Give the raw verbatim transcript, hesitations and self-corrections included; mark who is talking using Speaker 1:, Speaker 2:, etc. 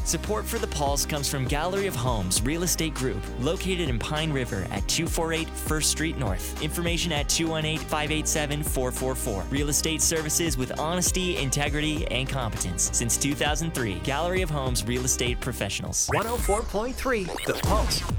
Speaker 1: Support for the Pauls comes from Gallery of Homes Real Estate Group, located in Pine River at two forty-eight First Street North. Information at two one eight, five eight seven, four four four. Real estate services with honesty, integrity, and competence. Since two thousand three, Gallery of Homes Real Estate Professionals.
Speaker 2: one oh four point three The Pulse.